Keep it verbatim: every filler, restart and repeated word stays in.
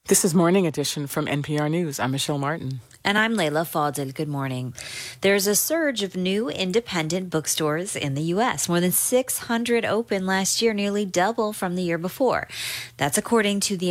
This is Morning Edition from N P R News. I'm Michelle Martin. And I'm Layla Fadel. Good morning. There's a surge of new independent bookstores in the U S. More than six hundred opened last year, nearly double from the year before. That's according to the